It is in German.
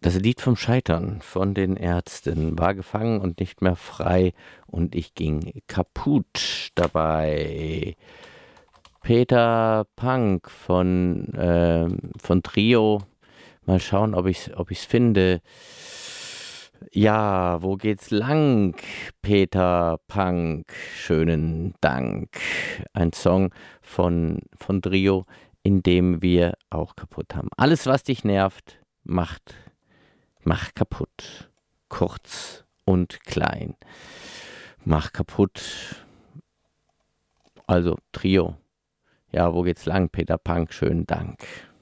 Das Lied vom Scheitern von den Ärzten war gefangen und nicht mehr frei und ich ging kaputt dabei. Peter Punk von Trio. Mal schauen, ob ich's finde. Ja, wo geht's lang? Peter Punk, schönen Dank. Ein Song von Trio, in dem wir auch kaputt haben. Alles, was dich nervt, mach kaputt. Kurz und klein. Mach kaputt. Also Trio. Ja, wo geht's lang? Peter Punk, schönen Dank.